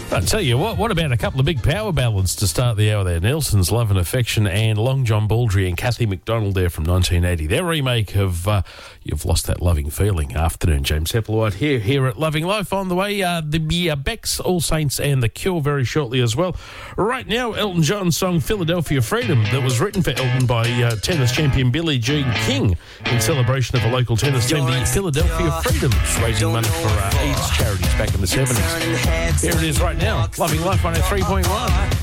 I tell you what about a couple of big power ballads to start the hour there? Nelson's Love and Affection and Long John Baldry and Kathy McDonald there from 1980. Their remake of You've Lost That Loving Feeling. Afternoon, James Hepplewhite here at Loving Life. On the way, the Becks, All Saints and The Cure very shortly as well. Right now, Elton John's song Philadelphia Freedom that was written for Elton by tennis champion Billie Jean King in celebration of a local tennis team, the Philadelphia Freedoms, raising money for AIDS charities back in the 70s. Here it is right now, Loving Life on 103.1.